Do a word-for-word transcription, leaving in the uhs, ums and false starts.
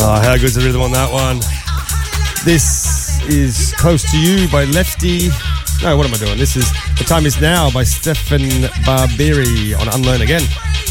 Oh, how good's the rhythm on that one? This is Close to You by Lefty. No, what am I doing? This is The Time Is Now by Stefan Barberi on Unlearn Again.